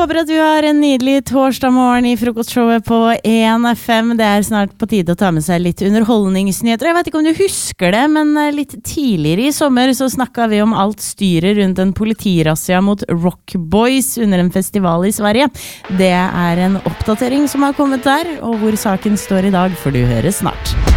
Håper at du har en nydelig torsdag morgen I frokostshowet på 1FM. Det snart på tide å ta med seg litt underholdningsnyheter. Jeg vet ikke om du husker det, men litt tidligere I sommer så snakket vi om alt styret rundt en politirassia mot Rock Boys under en festival I Sverige. Det en oppdatering som har kommet der, og hvor saken står I dag får du høre snart.